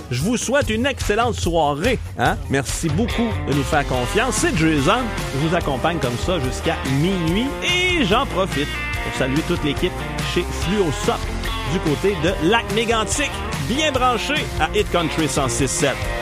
Je vous souhaite une excellente soirée. Hein? Merci beaucoup de nous faire confiance. C'est Jason. Je vous accompagne comme ça jusqu'à minuit. Et j'en profite pour saluer toute l'équipe chez Fluosoft du côté de Lac-Mégantic. Bien branché à Hit Country 106.7.